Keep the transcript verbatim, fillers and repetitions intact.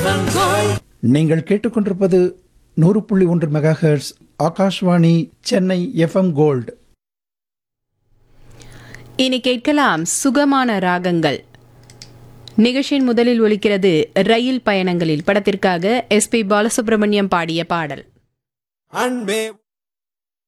நீங்கள் கேட்டுக்கொண்டிருப்பது நூறு புள்ளி ஒன்று mega hertz Akashvani Chennai FM gold. இனி கேட்கலாம் சுகமான ராகங்கள். நிகழ்ச்சியின் முதலில் ஒலிக்கிறது ரயில் பயணங்களில் படத்திற்காக எஸ் பி பாலசுப்ரமணியம் பாடிய பாடல். அன்பே